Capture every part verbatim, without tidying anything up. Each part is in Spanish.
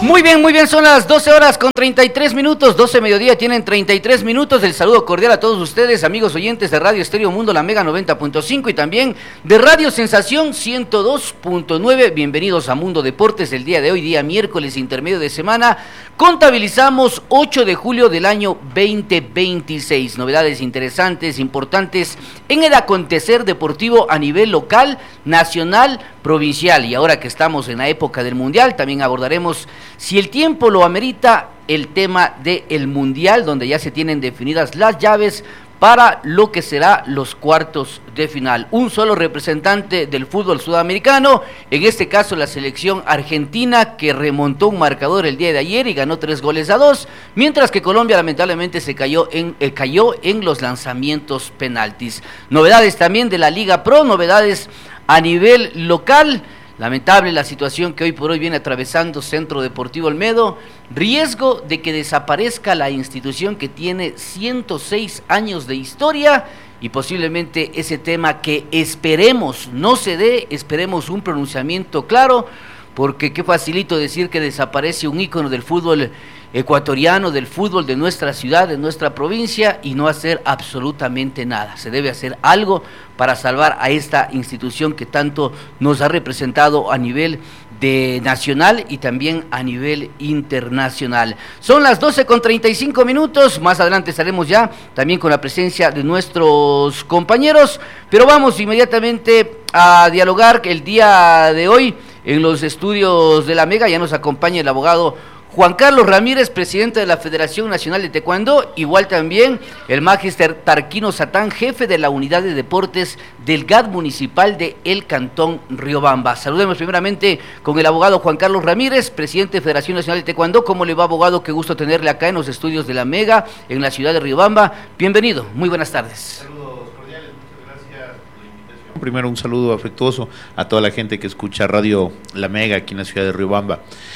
Muy bien, muy bien, son las doce horas con treinta y tres minutos, doce mediodía tienen treinta y tres minutos. El saludo cordial a todos ustedes, amigos oyentes de Radio Estéreo Mundo, la Mega noventa punto cinco y también de Radio Sensación ciento dos punto nueve. Bienvenidos a Mundo Deportes. El día de hoy, día miércoles, intermedio de semana, contabilizamos ocho de julio del año veinte veintiséis. Novedades interesantes, importantes en el acontecer deportivo a nivel local, nacional, provincial. Y ahora que estamos en la época del Mundial, también abordaremos, si el tiempo lo amerita, el tema del Mundial, donde ya se tienen definidas las llaves para lo que será los cuartos de final. Un solo representante del fútbol sudamericano, en este caso la selección argentina, que remontó un marcador el día de ayer y ganó tres goles a dos, mientras que Colombia lamentablemente se cayó en, eh, cayó en los lanzamientos penaltis. Novedades también de la Liga Pro, novedades a nivel local. Lamentable la situación que hoy por hoy viene atravesando Centro Deportivo Olmedo, riesgo de que desaparezca la institución que tiene ciento seis años de historia y posiblemente ese tema que esperemos no se dé, esperemos un pronunciamiento claro, porque qué facilito decir que desaparece un ícono del fútbol ecuatoriano, del fútbol de nuestra ciudad, de nuestra provincia, y no hacer absolutamente nada. Se debe hacer algo para salvar a esta institución que tanto nos ha representado a nivel de nacional y también a nivel internacional. Son las doce con treinta y cinco minutos, más adelante estaremos ya también con la presencia de nuestros compañeros, pero vamos inmediatamente a dialogar el día de hoy en los estudios de la Mega. Ya nos acompaña el abogado Juan Carlos Ramírez, presidente de la Federación Nacional de Taekwondo, igual también el magister Tarquino Satán, jefe de la Unidad de Deportes del G A D Municipal de El Cantón Riobamba. Saludemos primeramente con el abogado Juan Carlos Ramírez, presidente de Federación Nacional de Taekwondo. ¿Cómo le va, abogado? Qué gusto tenerle acá en los estudios de la Mega, en la ciudad de Riobamba. Bienvenido, muy buenas tardes. Saludos cordiales, muchas gracias por la invitación. Primero un saludo afectuoso a toda la gente que escucha Radio La Mega aquí en la ciudad de Riobamba.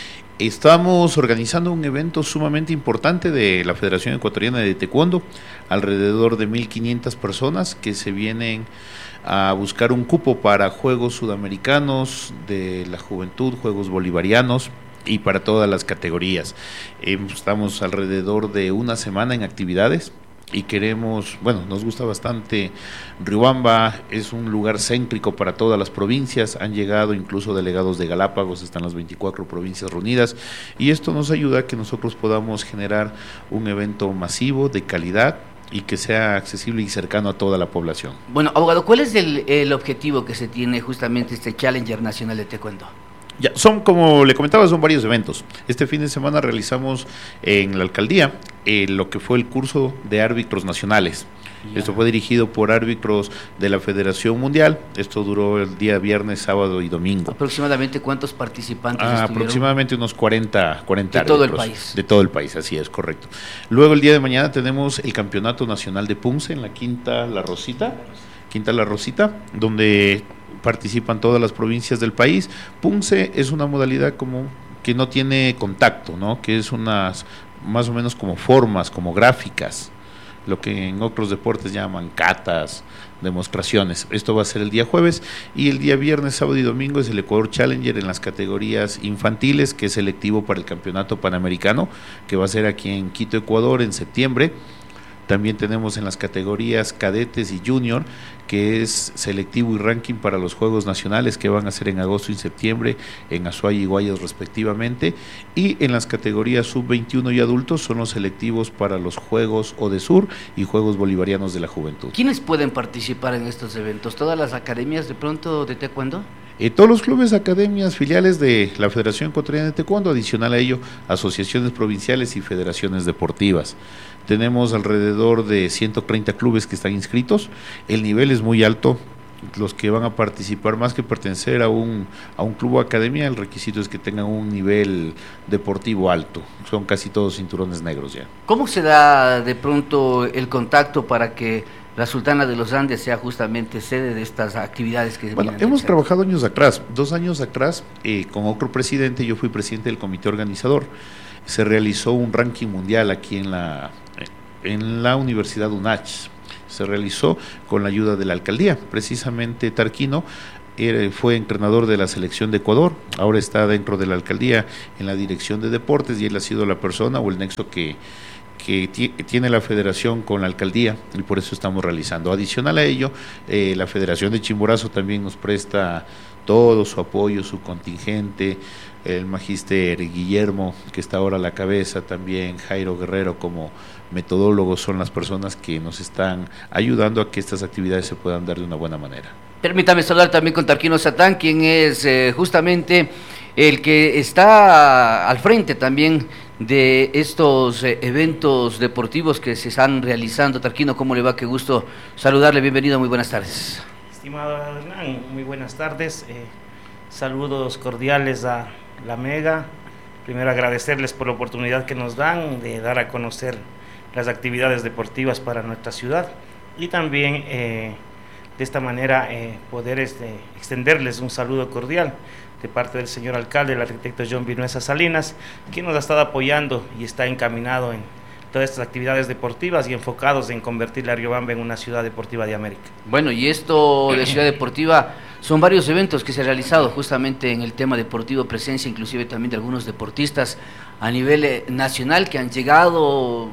Estamos organizando un evento sumamente importante de la Federación Ecuatoriana de Taekwondo, alrededor de mil quinientas personas que se vienen a buscar un cupo para Juegos Sudamericanos de la Juventud, Juegos Bolivarianos y para todas las categorías. Eh, estamos alrededor de una semana en actividades. Y queremos, bueno, nos gusta bastante Riobamba, es un lugar céntrico para todas las provincias, han llegado incluso delegados de Galápagos, están las veinticuatro provincias reunidas, y esto nos ayuda a que nosotros podamos generar un evento masivo, de calidad, y que sea accesible y cercano a toda la población. Bueno, abogado, ¿cuál es el, el objetivo que se tiene justamente este Challenger Nacional de Taekwondo? Ya, son, como le comentaba, son varios eventos. Este fin de semana realizamos en la alcaldía eh, lo que fue el curso de árbitros nacionales. Ya. Esto fue dirigido por árbitros de la Federación Mundial. Esto duró el día viernes, sábado y domingo. ¿Aproximadamente cuántos participantes ah, estuvieron? Aproximadamente unos cuarenta, cuarenta árbitros. ¿De todo el país? De todo el país, así es, correcto. Luego el día de mañana tenemos el Campeonato Nacional de Punce en la Quinta La Rosita, Quinta La Rosita, donde participan todas las provincias del país. Punce es una modalidad como que no tiene contacto, ¿no? Que es unas más o menos como formas, como gráficas, lo que en otros deportes llaman catas, demostraciones. Esto va a ser el día jueves, y el día viernes, sábado y domingo es el Ecuador Challenger en las categorías infantiles, que es selectivo para el Campeonato Panamericano, que va a ser aquí en Quito, Ecuador, en septiembre. También tenemos en las categorías cadetes y junior, que es selectivo y ranking para los Juegos Nacionales, que van a ser en agosto y septiembre en Azuay y Guayas respectivamente, y en las categorías sub veintiuno y adultos son los selectivos para los Juegos Odesur y Juegos Bolivarianos de la Juventud. ¿Quiénes pueden participar en estos eventos? ¿Todas las academias de pronto de taekwondo? Eh, todos los clubes, academias, filiales de la Federación Ecuatoriana de Taekwondo, adicional a ello, asociaciones provinciales y federaciones deportivas. Tenemos alrededor de ciento treinta clubes que están inscritos, el nivel es muy alto. Los que van a participar, más que pertenecer a un, a un club o academia, el requisito es que tengan un nivel deportivo alto, son casi todos cinturones negros ya. ¿Cómo se da de pronto el contacto para que la Sultana de los Andes sea justamente sede de estas actividades que bueno, hemos trabajado años atrás, dos años atrás, eh, con otro presidente, yo fui presidente del comité organizador, se realizó un ranking mundial aquí en la, en la Universidad UNACH, se realizó con la ayuda de la alcaldía, precisamente Tarquino era, fue entrenador de la selección de Ecuador, ahora está dentro de la alcaldía en la dirección de deportes y él ha sido la persona o el nexo que, que tiene la federación con la alcaldía y por eso estamos realizando. Adicional a ello, eh, la Federación de Chimborazo también nos presta todo su apoyo, su contingente, el magíster Guillermo, que está ahora a la cabeza, también Jairo Guerrero como metodólogos, son las personas que nos están ayudando a que estas actividades se puedan dar de una buena manera. Permítame saludar también con Tarquino Satán, quien es eh, justamente el que está al frente también de estos eh, eventos deportivos que se están realizando. Tarquino, ¿cómo le va? Qué gusto saludarle, bienvenido, muy buenas tardes. Estimado Hernán, muy buenas tardes, eh, saludos cordiales a la Mega. Primero agradecerles por la oportunidad que nos dan de dar a conocer las actividades deportivas para nuestra ciudad y también eh, de esta manera eh, poder este, extenderles un saludo cordial de parte del señor alcalde, el arquitecto John Vinuesa Salinas, quien nos ha estado apoyando y está encaminado en todas estas actividades deportivas y enfocados en convertir a Riobamba en una ciudad deportiva de América. Bueno, y esto de ciudad deportiva, son varios eventos que se han realizado justamente en el tema deportivo, presencia inclusive también de algunos deportistas a nivel eh, nacional que han llegado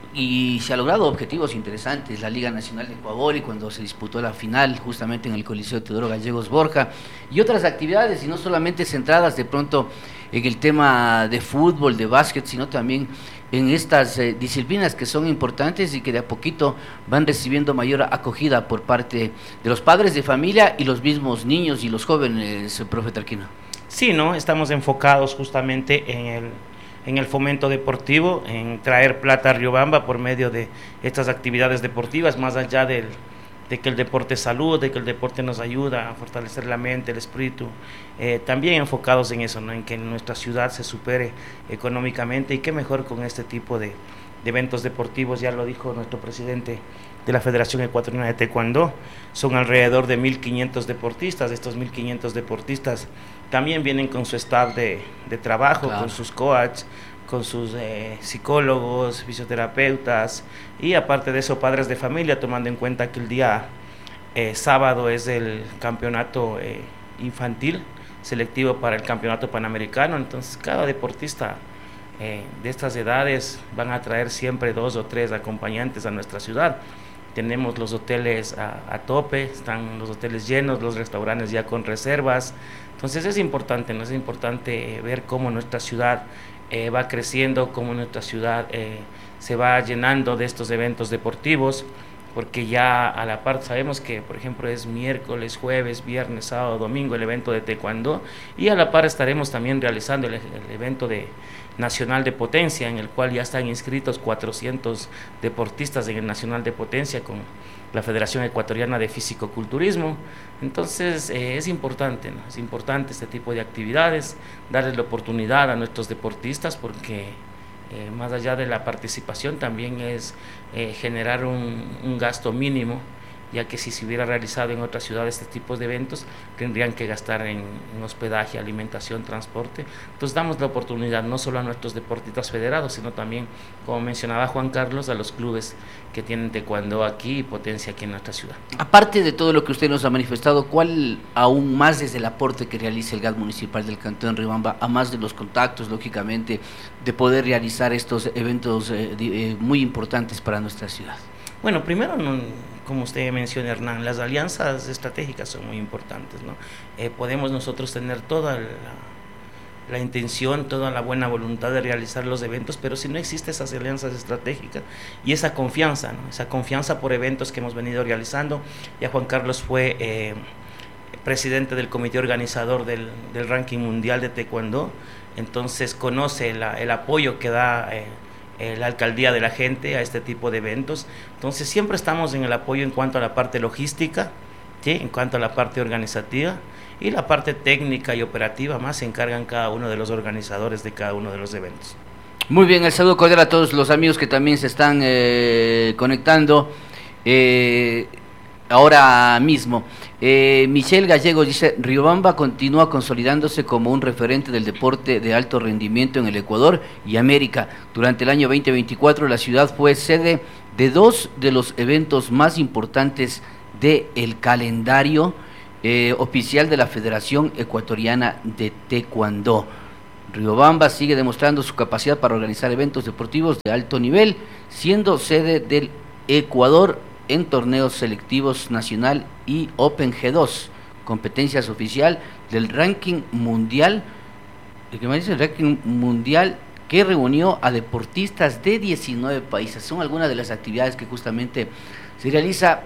y se ha logrado objetivos interesantes. La Liga Nacional de Ecuador y cuando se disputó la final justamente en el Coliseo Teodoro Gallegos Borja y otras actividades, y no solamente centradas de pronto en el tema de fútbol, de básquet, sino también en estas eh, disciplinas que son importantes y que de a poquito van recibiendo mayor acogida por parte de los padres de familia y los mismos niños y los jóvenes, profe Tarquino. Sí, ¿no? Estamos enfocados justamente en el, en el fomento deportivo, en traer plata a Riobamba por medio de estas actividades deportivas, más allá del de que el deporte es salud, de que el deporte nos ayuda a fortalecer la mente, el espíritu, eh, también enfocados en eso, ¿no? En que nuestra ciudad se supere económicamente y qué mejor con este tipo de, de eventos deportivos, ya lo dijo nuestro presidente de la Federación Ecuatoriana de Taekwondo, son alrededor de mil quinientos deportistas, estos mil quinientos deportistas también vienen con su staff de, de trabajo, claro, con sus coaches, con sus eh, psicólogos, fisioterapeutas y aparte de eso padres de familia, tomando en cuenta que el día eh, sábado es el campeonato eh, infantil selectivo para el campeonato panamericano, entonces cada deportista eh, de estas edades van a traer siempre dos o tres acompañantes a nuestra ciudad. Tenemos los hoteles a, a tope, están los hoteles llenos, los restaurantes ya con reservas, entonces es importante, ¿no? Es importante ver cómo nuestra ciudad Eh, va creciendo, como nuestra ciudad eh, se va llenando de estos eventos deportivos, porque ya a la par sabemos que, por ejemplo, es miércoles, jueves, viernes, sábado, domingo el evento de taekwondo, y a la par estaremos también realizando el, el evento de Nacional de Potencia, en el cual ya están inscritos cuatrocientos deportistas en el Nacional de Potencia con la Federación Ecuatoriana de Físico-Culturismo. Entonces eh, es importante, ¿no? Es importante este tipo de actividades, darles la oportunidad a nuestros deportistas, porque eh, más allá de la participación también es eh, generar un, un gasto mínimo, ya que si se hubiera realizado en otras ciudades este tipo de eventos, tendrían que gastar en, en hospedaje, alimentación, transporte. Entonces damos la oportunidad no solo a nuestros deportistas federados, sino también, como mencionaba Juan Carlos, a los clubes que tienen taekwondo aquí y potencia aquí en nuestra ciudad. Aparte de todo lo que usted nos ha manifestado, ¿cuál aún más es el aporte que realiza el G A D municipal del Cantón Riobamba, a más de los contactos, lógicamente, de poder realizar estos eventos eh, eh, muy importantes para nuestra ciudad? Bueno, primero, no, como usted menciona, Hernán, las alianzas estratégicas son muy importantes, ¿no? Eh, podemos nosotros tener toda la, la intención, toda la buena voluntad de realizar los eventos, pero si no existe esas alianzas estratégicas y esa confianza, ¿no? Esa confianza por eventos que hemos venido realizando. Ya Juan Carlos fue eh, presidente del comité organizador del, del ranking mundial de taekwondo, entonces conoce la, el apoyo que da eh, la alcaldía de la gente a este tipo de eventos. Entonces siempre estamos en el apoyo en cuanto a la parte logística, ¿sí? En cuanto a la parte organizativa, y la parte técnica y operativa más se encargan cada uno de los organizadores de cada uno de los eventos. Muy bien, el saludo cordial a todos los amigos que también se están eh, conectando eh, ahora mismo. Eh, Michelle Gallegos dice: Riobamba continúa consolidándose como un referente del deporte de alto rendimiento en el Ecuador y América. Durante el año veinte veinticuatro la ciudad fue sede de dos de los eventos más importantes del calendario eh, oficial de la Federación Ecuatoriana de Taekwondo. Riobamba sigue demostrando su capacidad para organizar eventos deportivos de alto nivel, siendo sede del Ecuador en torneos selectivos nacional y Open G dos, competencias oficial del ranking mundial, el que me dice el ranking mundial que reunió a deportistas de diecinueve países. Son algunas de las actividades que justamente se realiza.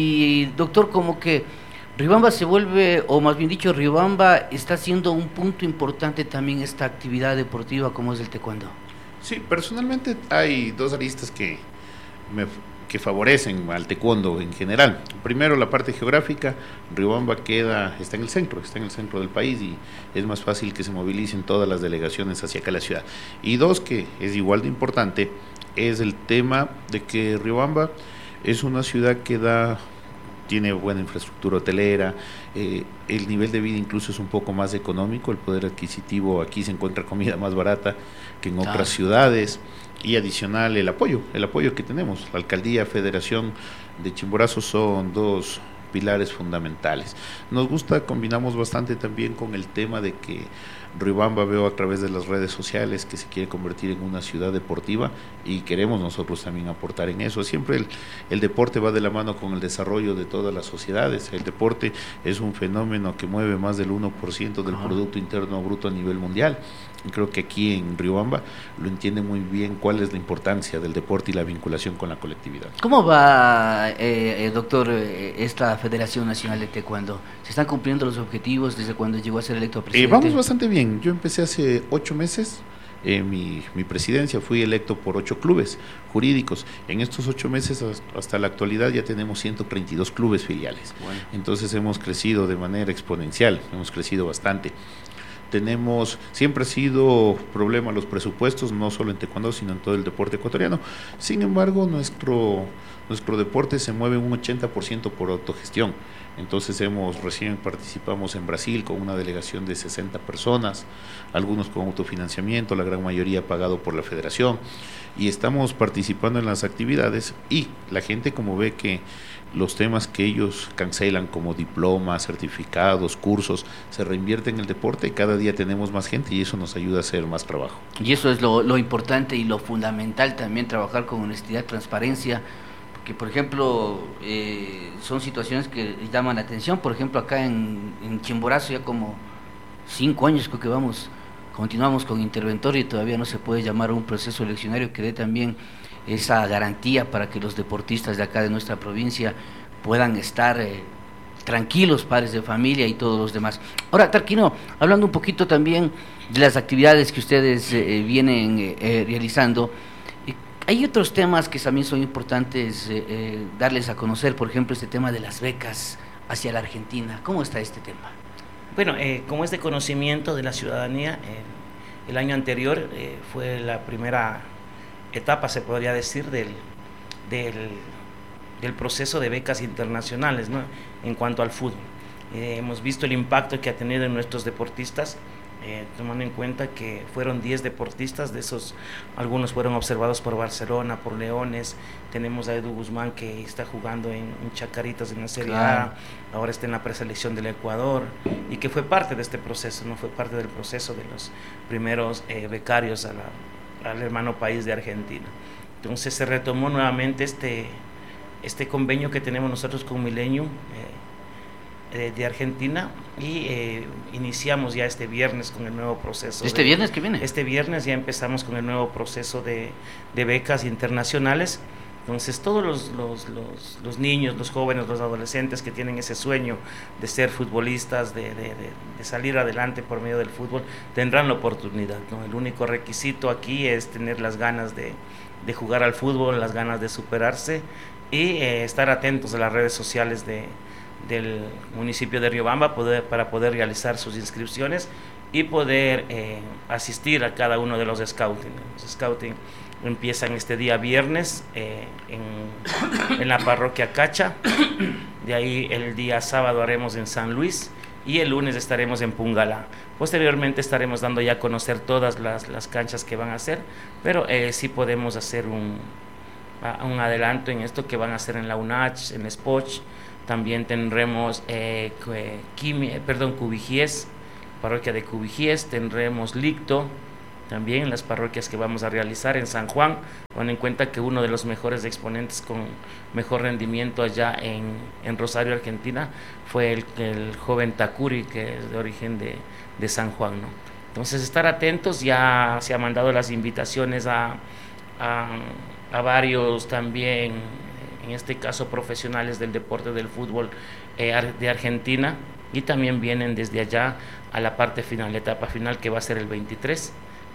Y doctor, como que Riobamba se vuelve, o más bien dicho, Riobamba está siendo un punto importante también esta actividad deportiva como es el taekwondo. Sí, personalmente hay dos aristas que me que favorecen al taekwondo en general. Primero, la parte geográfica. Riobamba queda, está en el centro, está en el centro del país y es más fácil que se movilicen todas las delegaciones hacia acá a la ciudad. Y dos, que es igual de importante, es el tema de que Riobamba es una ciudad que da, tiene buena infraestructura hotelera, eh, el nivel de vida incluso es un poco más económico, el poder adquisitivo, aquí se encuentra comida más barata que en otras claro. ciudades. Y adicional el apoyo, el apoyo que tenemos. La Alcaldía, Federación de Chimborazo son dos pilares fundamentales. Nos gusta, combinamos bastante también con el tema de que Riobamba, veo a través de las redes sociales que se quiere convertir en una ciudad deportiva y queremos nosotros también aportar en eso. Siempre el, el deporte va de la mano con el desarrollo de todas las sociedades. El deporte es un fenómeno que mueve más del uno por ciento del Ajá. Producto Interno Bruto a nivel mundial. Y creo que aquí en Riobamba lo entiende muy bien cuál es la importancia del deporte y la vinculación con la colectividad. ¿Cómo va, eh, doctor, esta Federación Nacional de Taekwondo? ¿Se están cumpliendo los objetivos desde cuando llegó a ser electo presidente? Eh, vamos bastante bien. Yo empecé hace ocho meses. Eh, mi, mi presidencia, fui electo por ocho clubes jurídicos. En estos ocho meses hasta la actualidad ya tenemos ciento treinta y dos clubes filiales. Bueno. Entonces hemos crecido de manera exponencial, hemos crecido bastante. Tenemos, siempre ha sido problema los presupuestos, no solo en taekwondo, sino en todo el deporte ecuatoriano. Sin embargo, nuestro, nuestro deporte se mueve un ochenta por ciento por autogestión. Entonces hemos, recién participamos en Brasil con una delegación de sesenta personas, algunos con autofinanciamiento, la gran mayoría pagado por la federación, y estamos participando en las actividades y la gente, como ve que los temas que ellos cancelan como diplomas, certificados, cursos, se reinvierten en el deporte y cada día tenemos más gente y eso nos ayuda a hacer más trabajo. Y eso es lo, lo importante y lo fundamental también, trabajar con honestidad, transparencia, porque por ejemplo eh, son situaciones que llaman la atención. Por ejemplo acá en, en Chimborazo ya como cinco años creo que vamos, continuamos con interventorio y todavía no se puede llamar a un proceso eleccionario que dé también esa garantía para que los deportistas de acá de nuestra provincia puedan estar eh, tranquilos, padres de familia y todos los demás. Ahora, Tarquino, hablando un poquito también de las actividades que ustedes eh, vienen eh, realizando, eh, hay otros temas que también son importantes eh, eh, darles a conocer, por ejemplo, este tema de las becas hacia la Argentina. ¿Cómo está este tema? Bueno, eh, como es de conocimiento de la ciudadanía, eh, el año anterior eh, fue la primera etapa, se podría decir, del, del, del proceso de becas internacionales, ¿no?, en cuanto al fútbol. Eh, hemos visto el impacto que ha tenido en nuestros deportistas, eh, tomando en cuenta que fueron diez deportistas, de esos algunos fueron observados por Barcelona, por Leones. Tenemos a Edu Guzmán, que está jugando en, en Chacaritas en la Serie claro. A, ahora está en la preselección del Ecuador, y que fue parte de este proceso, no fue parte del proceso de los primeros eh, becarios a la al hermano país de Argentina. Entonces se retomó nuevamente este, este convenio que tenemos nosotros con Millennium eh, eh, de Argentina y eh, iniciamos ya este viernes con el nuevo proceso. ¿Este de, viernes que viene? Este viernes ya empezamos con el nuevo proceso de, de becas internacionales. Entonces todos los, los, los, los niños, los jóvenes, los adolescentes que tienen ese sueño de ser futbolistas, de, de, de, de salir adelante por medio del fútbol, tendrán la oportunidad, ¿no? El único requisito aquí es tener las ganas de, de jugar al fútbol, las ganas de superarse y eh, estar atentos a las redes sociales de, del municipio de Riobamba poder, para poder realizar sus inscripciones y poder eh, asistir a cada uno de los scouting. Los scouting empiezan este día viernes eh, en, en la parroquia Cacha, de ahí el día sábado haremos en San Luis y el lunes estaremos en Pungalá. Posteriormente estaremos dando ya a conocer todas las, las canchas que van a hacer, pero eh, sí podemos hacer un, un adelanto en esto, que van a hacer en la UNACH, en Spoch, también tendremos eh, Quimi, perdón, Cubijíes, parroquia de Cubijíes, tendremos Licto, también las parroquias que vamos a realizar en San Juan, teniendo en cuenta que uno de los mejores exponentes con mejor rendimiento allá en, en Rosario, Argentina, fue el, el joven Takuri, que es de origen de, de San Juan, ¿no? Entonces, estar atentos, ya se han mandado las invitaciones a, a, a varios también, en este caso profesionales del deporte del fútbol eh, de Argentina, y también vienen desde allá a la parte final, la etapa final, que va a ser el veintitrés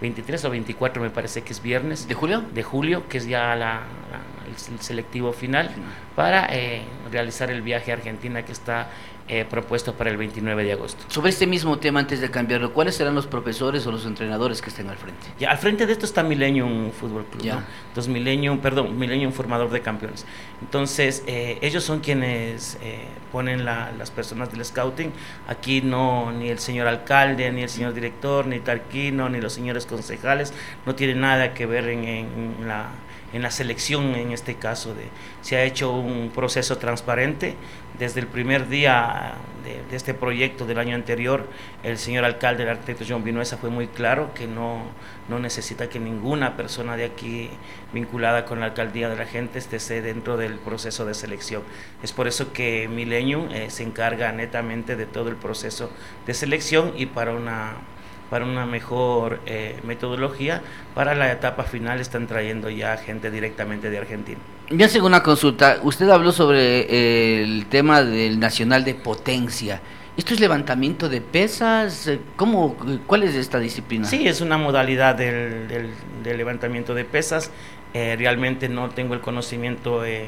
o veinticuatro, me parece que es viernes. ¿De julio? De julio, que es ya la, la, el selectivo final, para eh, realizar el viaje a Argentina que está eh, propuesto para el veintinueve de agosto. Sobre este mismo tema, antes de cambiarlo, ¿cuáles serán los profesores o los entrenadores que estén al frente? Ya, al frente de esto está Millennium Fútbol Club, ya. ¿no? Entonces, Millennium, perdón, Millennium Formador de Campeones. Entonces, eh, ellos son quienes eh, ponen la, las personas del scouting. Aquí no, ni el señor alcalde, ni el señor director, ni Tarquino, ni los señores concejales, no tienen nada que ver en, en, en la... en la selección, en este caso. De, se ha hecho un proceso transparente. Desde el primer día de, de este proyecto del año anterior, el señor alcalde, el arquitecto John Vinuesa, fue muy claro que no, no necesita que ninguna persona de aquí vinculada con la alcaldía de la gente esté dentro del proceso de selección. Es por eso que Millennium eh, se encarga netamente de todo el proceso de selección, y para una para una mejor eh, metodología, para la etapa final están trayendo ya gente directamente de Argentina. Ya hago una consulta, usted habló sobre eh, el tema del Nacional de Potencia. ¿Esto es levantamiento de pesas? ¿Cómo, ¿Cuál es esta disciplina? Sí, es una modalidad del, del, del levantamiento de pesas. Eh, realmente no tengo el conocimiento eh,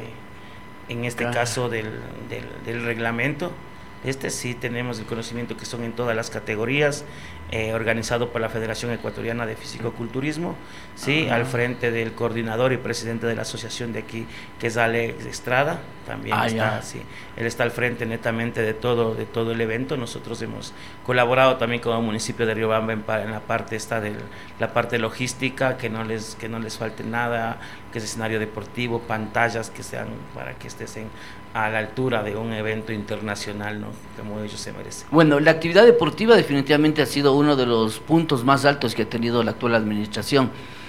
en este claro. caso del, del, del reglamento. Este sí tenemos el conocimiento que son en todas las categorías, eh, organizado por la Federación Ecuatoriana de Fisicoculturismo, sí, uh-huh. al frente del coordinador y presidente de la asociación de aquí, que es Alex Estrada, también ah, está, sí, él está al frente netamente de todo, de todo el evento. Nosotros hemos colaborado también con el municipio de Riobamba en, en la parte esta de la parte logística, que no les, que no les falte nada, que es escenario deportivo, pantallas que sean para que estén a la altura de un evento internacional, ¿no?, como ellos se merecen. Bueno, la actividad deportiva definitivamente ha sido uno de los puntos más altos que ha tenido la actual administración,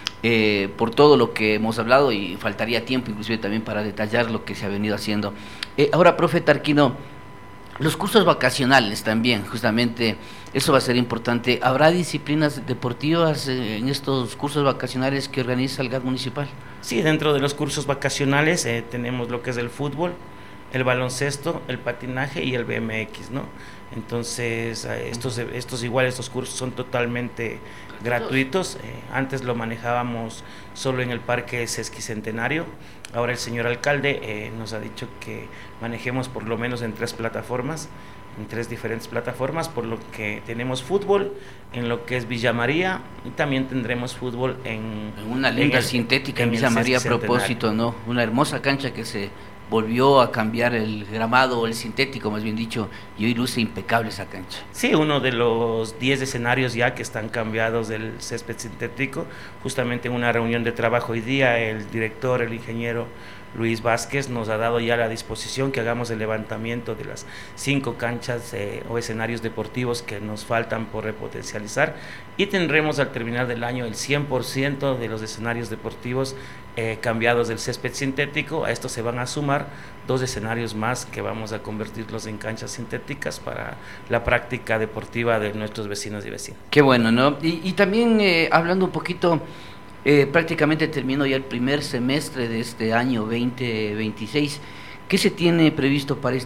eh, por todo lo que hemos hablado, y faltaría tiempo inclusive también para detallar lo que se ha venido haciendo. Eh, ahora, profe Tarquino, los cursos vacacionales también, justamente, eso va a ser importante. ¿Habrá disciplinas deportivas en estos cursos vacacionales que organiza el G A D municipal? Sí, dentro de los cursos vacacionales eh, tenemos lo que es el fútbol, el baloncesto, el patinaje y el B M X, ¿no? Entonces, estos, estos igual, estos cursos son totalmente gratuitos. Eh, antes lo manejábamos solo en el Parque Sesquicentenario. Ahora el señor alcalde eh, nos ha dicho que manejemos por lo menos en tres plataformas, en tres diferentes plataformas, por lo que tenemos fútbol en lo que es Villa María, y también tendremos fútbol en... En una linda sintética en, en Villa María a propósito, ¿no? Una hermosa cancha que se volvió a cambiar el gramado, o el sintético más bien dicho, y hoy luce impecable esa cancha. Sí, uno de los diez escenarios ya que están cambiados del césped sintético. Justamente en una reunión de trabajo hoy día, el director, el ingeniero Luis Vázquez, nos ha dado ya la disposición que hagamos el levantamiento de las cinco canchas eh, o escenarios deportivos que nos faltan por repotencializar, y tendremos al terminar del año el cien por ciento de los escenarios deportivos eh, cambiados del césped sintético. A esto se van a sumar dos escenarios más que vamos a convertirlos en canchas sintéticas para la práctica deportiva de nuestros vecinos y vecinas. Qué bueno, ¿no? Y, y también eh, hablando un poquito... Eh, prácticamente terminó ya el primer semestre de este año veinte veintiséis. ¿Qué se tiene previsto para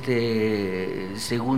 este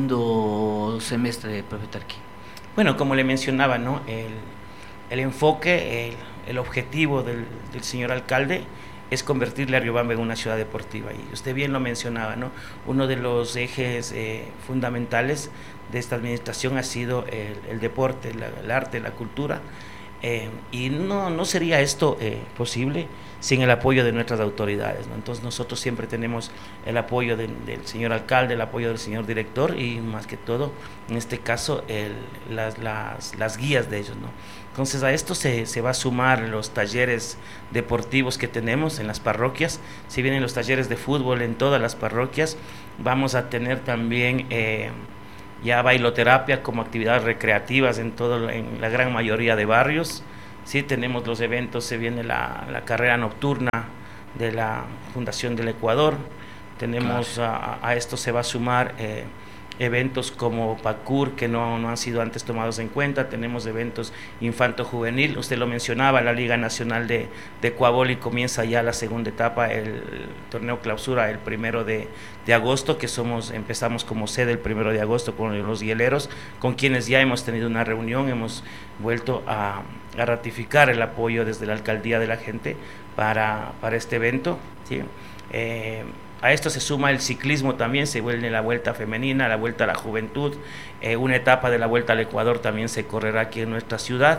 segundo semestre, profe Tarqui? Bueno, como le mencionaba, ¿no?, el, el enfoque, el, el objetivo del, del señor alcalde es convertirle a Riobamba en una ciudad deportiva, y usted bien lo mencionaba, ¿no? Uno de los ejes eh, fundamentales de esta administración ha sido el, el deporte, la, el arte, la cultura. Eh, y no, no sería esto eh, posible sin el apoyo de nuestras autoridades, ¿no? Entonces nosotros siempre tenemos el apoyo de, del señor alcalde, el apoyo del señor director y más que todo, en este caso, el, las, las, las guías de ellos, ¿no? Entonces a esto se, se va a sumar los talleres deportivos que tenemos en las parroquias. Si vienen los talleres de fútbol en todas las parroquias, vamos a tener también eh, ya bailoterapia como actividades recreativas en, todo, en la gran mayoría de barrios. Sí, tenemos los eventos, se viene la, la carrera nocturna de la Fundación del Ecuador. Tenemos a, a esto se va a sumar eh, eventos como PACUR que no, no han sido antes tomados en cuenta. Tenemos eventos infanto-juvenil, usted lo mencionaba, la Liga Nacional de, de Coaboli comienza ya la segunda etapa, el, el torneo clausura el primero de, de agosto, que somos empezamos como sede el primero de agosto con los hieleros, con quienes ya hemos tenido una reunión, hemos vuelto a, a ratificar el apoyo desde la alcaldía de la gente para, para este evento, ¿sí? Eh, A esto se suma el ciclismo también, se vuelve la vuelta femenina, la vuelta a la juventud, eh, una etapa de la vuelta al Ecuador también se correrá aquí en nuestra ciudad.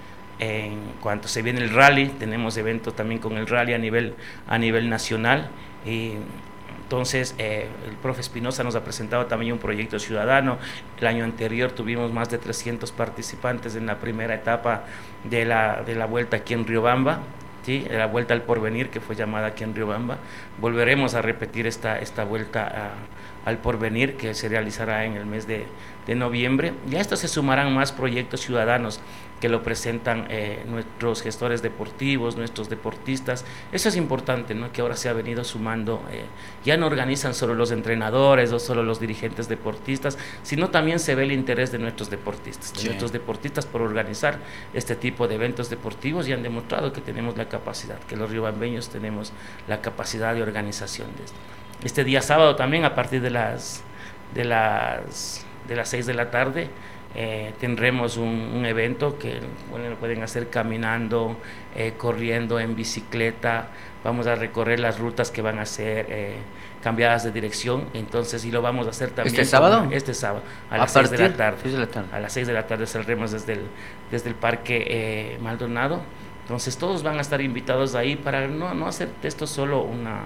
En cuanto se viene el rally, tenemos eventos también con el rally a nivel, a nivel nacional. Y entonces eh, el profe Espinosa nos ha presentado también un proyecto ciudadano. El año anterior tuvimos más de trescientos participantes en la primera etapa de la, de la vuelta aquí en Riobamba. Sí, la vuelta al porvenir que fue llamada aquí en Riobamba. Volveremos a repetir esta, esta vuelta a, al porvenir que se realizará en el mes de, de noviembre. Y a esto se sumarán más proyectos ciudadanos que lo presentan eh, nuestros gestores deportivos, nuestros deportistas. Eso es importante, ¿no? Que ahora se ha venido sumando, eh, ya no organizan solo los entrenadores o solo los dirigentes deportistas, sino también se ve el interés de nuestros deportistas, de sí. nuestros deportistas por organizar este tipo de eventos deportivos y han demostrado que tenemos la capacidad, que los riobambeños tenemos la capacidad de organización de esto. Este día sábado también a partir de las de las de las seis de la tarde Eh, tendremos un, un evento que bueno, lo pueden hacer caminando, eh, corriendo, en bicicleta. Vamos a recorrer las rutas que van a ser eh, cambiadas de dirección, entonces y lo vamos a hacer también. ¿Este sábado? Con, este sábado, a, a las seis de la tarde. de la tarde. A las seis de la tarde saldremos desde el, desde el Parque eh, Maldonado. Entonces todos van a estar invitados ahí para no, no hacer esto solo una...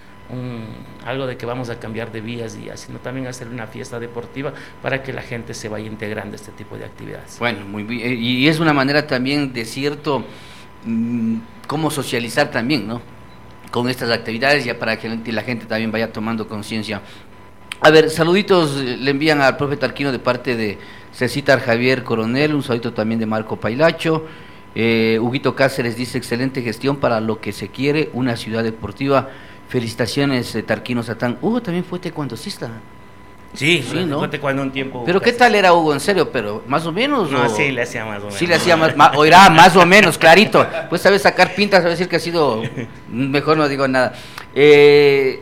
Un, algo de que vamos a cambiar de vías y sino también hacer una fiesta deportiva para que la gente se vaya integrando a este tipo de actividades. Bueno, muy bien, y es una manera también de cierto mmm, cómo socializar también, ¿no? Con estas actividades ya para que la gente también vaya tomando conciencia. A ver, saluditos le envían al profe Tarquino de parte de Cecitar Javier Coronel, un saludito también de Marco Pailacho. eh, Huguito Cáceres dice excelente gestión para lo que se quiere, una ciudad deportiva. Felicitaciones, eh, Tarquino Satán. Hugo también fue taekwondocista. Sí, sí, ¿no? Fue taekwondo un tiempo. Pero ¿qué tal era Hugo, en serio? Pero más o menos. No, o... sí, le hacía más o menos. Sí, le hacía más, más o era más o menos, clarito. Pues sabes sacar pintas, sabes decir que ha sido, mejor no digo nada. Eh,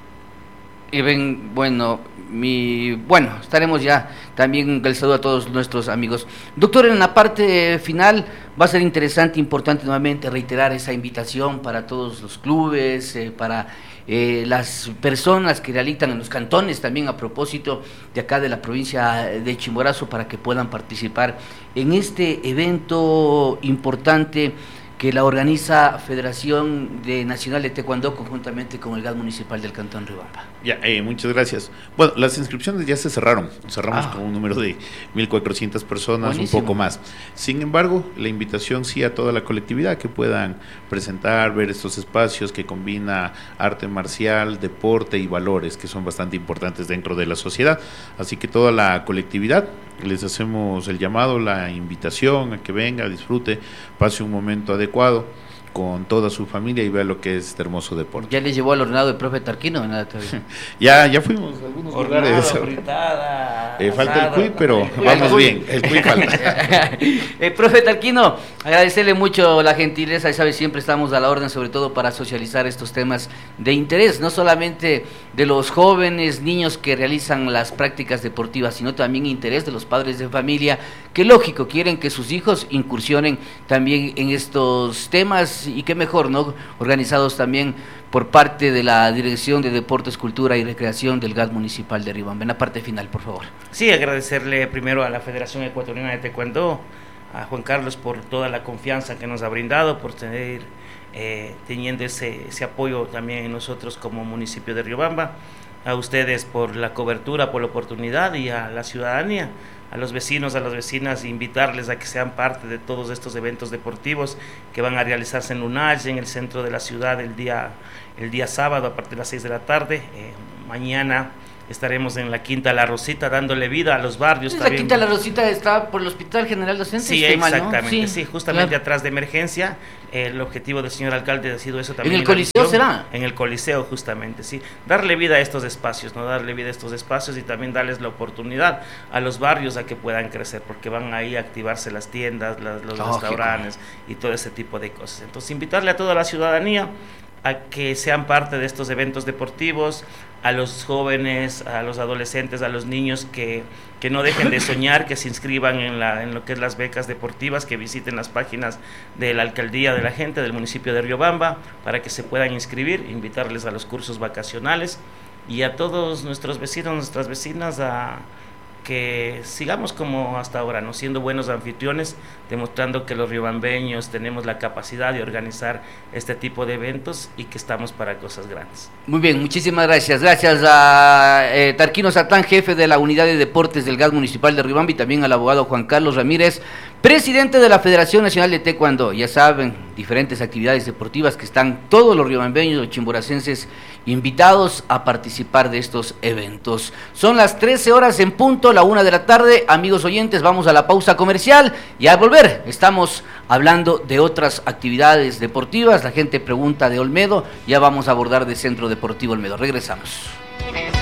y ven, bueno, mi, bueno, estaremos ya también el saludo a todos nuestros amigos. Doctor, en la parte final va a ser interesante, importante nuevamente reiterar esa invitación para todos los clubes, eh, para eh, las personas que realizan en los cantones también a propósito de acá de la provincia de Chimborazo para que puedan participar en este evento importante que la organiza Federación de Nacional de Taekwondo conjuntamente con el G A D Municipal del Cantón Riobamba. Ya, eh, muchas gracias. Bueno, las inscripciones ya se cerraron, cerramos ah. con un número de mil cuatrocientas personas, buenísimo. Un poco más. Sin embargo, la invitación sí a toda la colectividad que puedan presentar, ver estos espacios que combina arte marcial, deporte y valores que son bastante importantes dentro de la sociedad. Así que toda la colectividad les hacemos el llamado, la invitación a que venga, disfrute, pase un momento adecuado con toda su familia y vea lo que es este hermoso deporte. ¿Ya les llevó al hornado el profe Tarquino? Nada todavía. ya, ya fuimos a algunos hornado, lugares. Fritada, eh, falta asado, el cuy, pero el vamos cuy. bien, el cuy falta. El profe Tarquino, agradecerle mucho la gentileza, y sabe, siempre estamos a la orden, sobre todo para socializar estos temas de interés, no solamente de los jóvenes, niños que realizan las prácticas deportivas, sino también interés de los padres de familia, que lógico, quieren que sus hijos incursionen también en estos temas, y qué mejor, ¿no? Organizados también por parte de la Dirección de Deportes, Cultura y Recreación del G A D Municipal de Riobamba. En la parte final, por favor. Sí, agradecerle primero a la Federación Ecuatoriana de Taekwondo, a Juan Carlos por toda la confianza que nos ha brindado, por tener, eh, teniendo ese, ese apoyo también en nosotros como municipio de Riobamba, a ustedes por la cobertura, por la oportunidad, y a la ciudadanía, a los vecinos, a las vecinas, invitarles a que sean parte de todos estos eventos deportivos que van a realizarse en Lunage, en el centro de la ciudad, el día, el día sábado a partir de las seis de la tarde. Eh, mañana estaremos en la Quinta La Rosita dándole vida a los barrios. La Quinta La Rosita está por el Hospital General Docente. Sí, exactamente, mal, ¿no? sí, sí, justamente claro. Atrás de emergencia. El objetivo del señor alcalde ha sido eso también. ¿En el Coliseo será? En el Coliseo, justamente, sí. Darle vida a estos espacios, ¿no? Darle vida a estos espacios y también darles la oportunidad a los barrios a que puedan crecer, porque van ahí a activarse las tiendas, las, los oh, restaurantes y todo ese tipo de cosas. Entonces, invitarle a toda la ciudadanía a que sean parte de estos eventos deportivos, a los jóvenes, a los adolescentes, a los niños que, que no dejen de soñar, que se inscriban en, la, en lo que es las becas deportivas, que visiten las páginas de la alcaldía de la gente, del municipio de Riobamba, para que se puedan inscribir, invitarles a los cursos vacacionales, y a todos nuestros vecinos, nuestras vecinas, a que sigamos como hasta ahora, ¿no? Siendo buenos anfitriones, demostrando que los riobambeños tenemos la capacidad de organizar este tipo de eventos y que estamos para cosas grandes. Muy bien, muchísimas gracias. Gracias a eh, Tarquino Satán, jefe de la Unidad de Deportes del G A S Municipal de Riobamba, y también al abogado Juan Carlos Ramírez, presidente de la Federación Nacional de Taekwondo. Ya saben, diferentes actividades deportivas que están todos los riobambeños, los chimboracenses, invitados a participar de estos eventos. Son las trece horas en punto, la una de la tarde. Amigos oyentes, vamos a la pausa comercial y al volver estamos hablando de otras actividades deportivas. La gente pregunta de Olmedo, ya vamos a abordar de Centro Deportivo Olmedo. Regresamos.